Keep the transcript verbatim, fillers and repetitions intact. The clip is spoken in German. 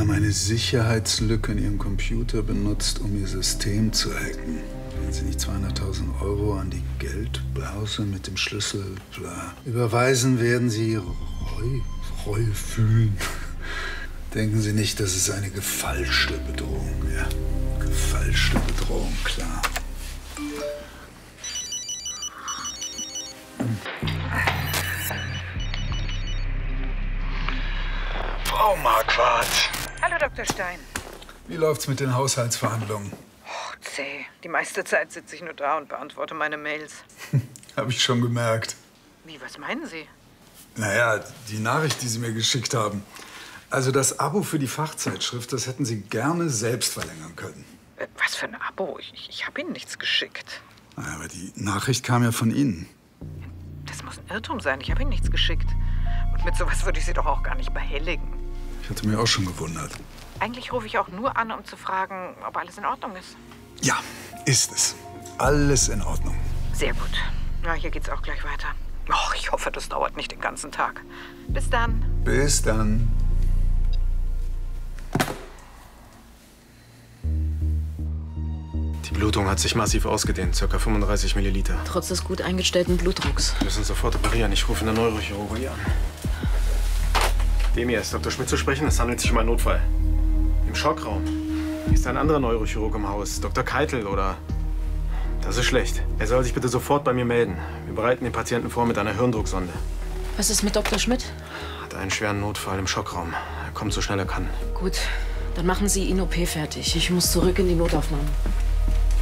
haben eine Sicherheitslücke in Ihrem Computer benutzt, um Ihr System zu hacken. Wenn Sie nicht zweihunderttausend Euro an die Geldbörse mit dem Schlüssel bla überweisen, werden Sie Reue, Reue fühlen. Denken Sie nicht, das ist eine gefälschte Bedrohung, ja? Gefälschte Bedrohung, klar. Frau Marquardt. Hallo, Doktor Stein. Wie läuft's mit den Haushaltsverhandlungen? Oh, zäh. Die meiste Zeit sitze ich nur da und beantworte meine Mails. Habe ich schon gemerkt. Wie, was meinen Sie? Naja, die Nachricht, die Sie mir geschickt haben. Also das Abo für die Fachzeitschrift, das hätten Sie gerne selbst verlängern können. Äh, was für ein Abo? Ich, ich habe Ihnen nichts geschickt. Naja, aber die Nachricht kam ja von Ihnen. Das muss ein Irrtum sein. Ich habe Ihnen nichts geschickt. Und mit sowas würde ich Sie doch auch gar nicht behelligen. Ich hatte mich auch schon gewundert. Eigentlich rufe ich auch nur an, um zu fragen, ob alles in Ordnung ist. Ja, ist es. Alles in Ordnung. Sehr gut. Na, hier geht's auch gleich weiter. Och, ich hoffe, das dauert nicht den ganzen Tag. Bis dann. Bis dann. Die Blutung hat sich massiv ausgedehnt, ca. fünfunddreißig Milliliter. Trotz des gut eingestellten Blutdrucks. Wir müssen sofort operieren. Ich rufe eine Neurochirurgie an. Dem hier ist Doktor Schmidt zu sprechen. Es handelt sich um einen Notfall. Im Schockraum ist ein anderer Neurochirurg im Haus, Doktor Keitel oder... Das ist schlecht. Er soll sich bitte sofort bei mir melden. Wir bereiten den Patienten vor mit einer Hirndrucksonde. Was ist mit Doktor Schmidt? Hat einen schweren Notfall im Schockraum. Er kommt so schnell er kann. Gut, dann machen Sie ihn O P fertig. Ich muss zurück in die Notaufnahme.